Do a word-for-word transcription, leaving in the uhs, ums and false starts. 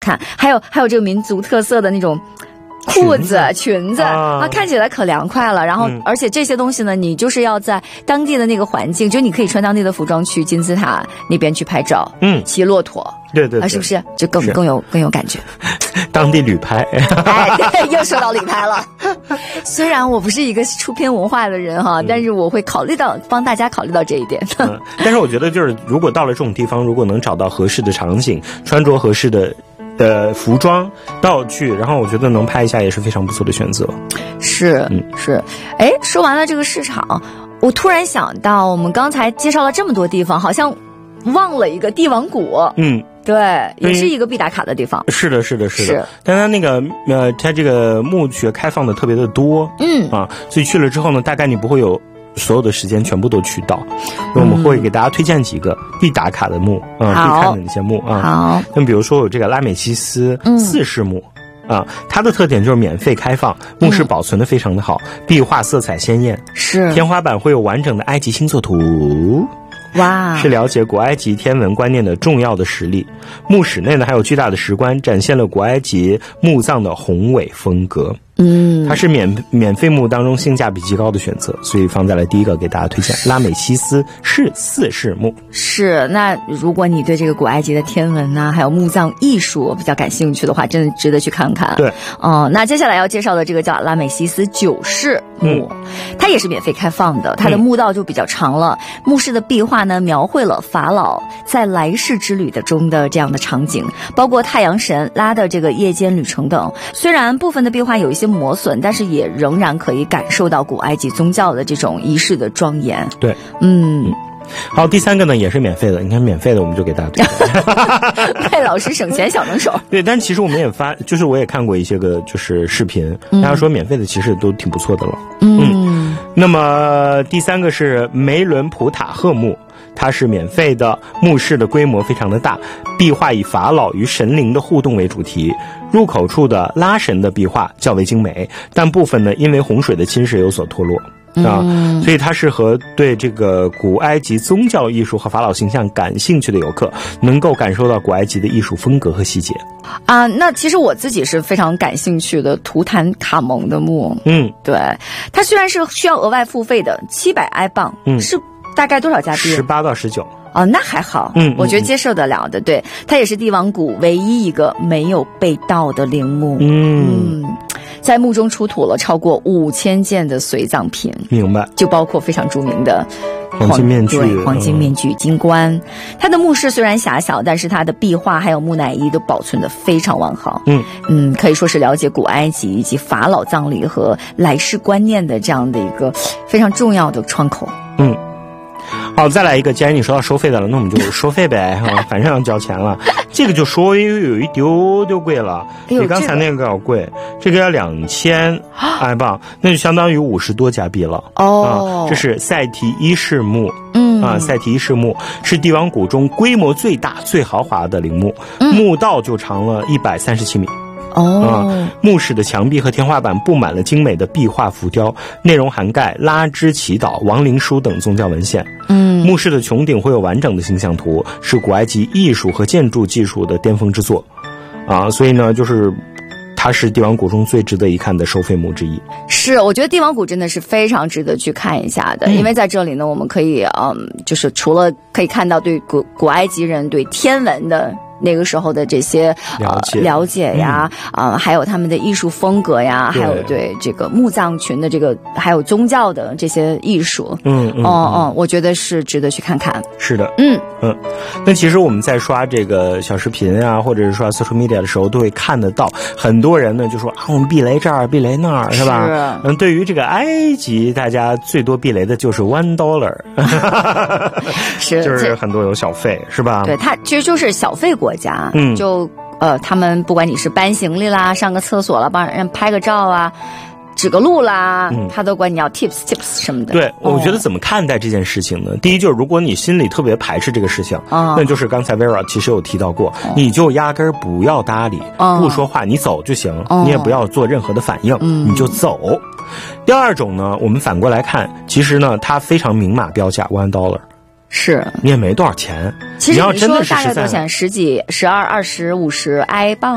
看，还有还有这个民族特色的那种裤子裙子, 裙子 啊, 啊，看起来可凉快了。然后、嗯，而且这些东西呢，你就是要在当地的那个环境，就你可以穿当地的服装去金字塔那边去拍照，嗯，骑骆驼， 对 对, 对， 啊，是不是就更更有更有感觉？ 当地旅拍， 哎，对，又说到旅拍了。虽然我不是一个出片文化的人哈，嗯、但是我会考虑到帮大家考虑到这一点。 嗯，但是我觉得就是，如果到了这种地方，如果能找到合适的场景，穿着合适的。的服装道具，然后我觉得能拍一下也是非常不错的选择。 是，嗯，是。哎，说完了这个市场，我突然想到，我们刚才介绍了这么多地方，好像忘了一个帝王谷。嗯，对，也是一个必打卡的地方。 嗯、是的，是的，是的。是但它那个呃，它这个墓穴开放的特别的多，嗯啊，所以去了之后呢，大概你不会有。所有的时间全部都去到，那我们会给大家推荐几个必打卡的墓啊、嗯，必看的那些墓啊。 好， 那比如说有这个拉美西斯四世墓、嗯、啊，它的特点就是免费开放，墓室保存的非常的好，嗯、壁画色彩鲜艳， 是天花板会有完整的埃及星座图。 哇， 是了解古埃及天文观念的重要的实例。墓室内呢还有巨大的石棺，展现了古埃及墓葬的宏伟风格。嗯，它是免免费墓当中性价比极高的选择，所以放在了第一个给大家推荐拉美西斯是四世墓。 是，那如果你对这个古埃及的天文啊，还有墓葬艺术比较感兴趣的话，真的值得去看看。 对， 哦、呃，那接下来要介绍的这个叫拉美西斯九世墓、嗯，它也是免费开放的，它的墓道就比较长了。嗯、墓室的壁画呢，描绘了法老在来世之旅的中的这样的场景，包括太阳神拉的这个夜间旅程等。虽然部分的壁画有一些磨损，但是也仍然可以感受到古埃及宗教的这种仪式的庄严。 对， 嗯。 好，第三个呢也是免费的，你看免费的我们就给大家推荐。 麦老师省钱小能手。 对，但其实我们也发，就是我也看过一些个就是视频，大家说免费的其实都挺不错的了。嗯，嗯那么第三个是梅伦普塔赫墓。它是免费的，墓室的规模非常的大，壁画以法老与神灵的互动为主题，入口处的拉神的壁画较为精美，但部分呢因为洪水的侵蚀有所脱落。啊、嗯，所以它适合对这个古埃及宗教艺术和法老形象感兴趣的游客，能够感受到古埃及的艺术风格和细节。 啊，那其实我自己是非常感兴趣的图坦卡蒙的墓。嗯，对，它虽然是需要额外付费的，七百埃镑，嗯，是大概多少加币？ 十八到十九。 哦，那还好，嗯，我觉得接受得了的。嗯、对，它也是帝王谷唯一一个没有被盗的陵墓。嗯。嗯在墓中出土了超过五千件的随葬品， 明白？ 就包括非常著名的黄金面具、 对黄金面具、金冠。它的墓室虽然狭小，但是它的壁画还有木乃伊都保存得非常完好。嗯嗯，可以说是了解古埃及以及法老葬礼和来世观念的这样的一个非常重要的窗口。嗯。 好，再来一个，既然你说要收费的了，那我们就收费呗，哈，反正要交钱了。这个就稍微有一丢丢贵了，比刚才那个要贵，这个要两千埃镑，那就相当于五十多加币了。哦、啊，这是塞提一世墓，嗯啊，塞提一世墓是帝王谷中规模最大、最豪华的陵墓，嗯、墓道就长了一百三十七米。哦、啊，墓室的墙壁和天花板布满了精美的壁画浮雕，内容涵盖拉支祈祷、亡灵书等宗教文献。嗯，墓室的穹顶会有完整的形象图，是古埃及艺术和建筑技术的巅峰之作。啊，所以呢，就是它是帝王谷中最值得一看的收费墓之一。 是，我觉得帝王谷真的是非常值得去看一下的，嗯、因为在这里呢，我们可以嗯，就是除了可以看到对古古埃及人对天文的那个时候的这些了解、 呃、了解呀，啊、嗯呃，还有他们的艺术风格呀，还有对这个墓葬群的这个，还有宗教的这些艺术，嗯嗯嗯嗯，我觉得是值得去看看。 是的，嗯嗯。那其实我们在刷这个小视频啊，或者是刷 social media 的时候，都会看得到很多人呢就说啊，我们避雷这儿，避雷那儿，是吧？是。嗯，对于这个埃及，大家最多避雷的就是 one dollar， 是， 就是很多有小费，是吧？ 对，它其实就是小费国家，嗯，就呃，他们不管你是搬行李啦、上个厕所啦、帮人拍个照啊、指个路啦，嗯、他都管你要 tips tips 什么的。 对，哦、我觉得怎么看待这件事情呢？第一，就是如果你心里特别排斥这个事情，哦、那就是刚才 Vera 其实有提到过，哦、你就压根儿不要搭理，哦、不说话，你走就行，哦、你也不要做任何的反应，嗯、你就走。第二种呢，我们反过来看，其实呢，它非常明码标价 one dollar。 是， 你也没多少钱。 其实你说大概多少钱？十几、十二、二十、五十埃镑。